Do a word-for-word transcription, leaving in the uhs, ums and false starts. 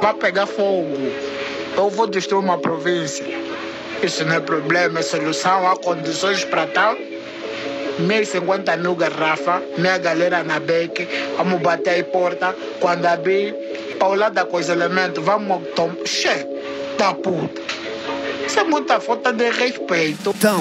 vai pegar fogo. Eu vou destruir uma província. Isso não é problema, é solução, há condições para tal. Mil e cinquenta mil garrafas, minha galera na beque, vamos bater aí porta, quando abrir, para o lado da coisa elemento, vamos tomar. Che, da puta. Isso é muita falta de respeito. Então,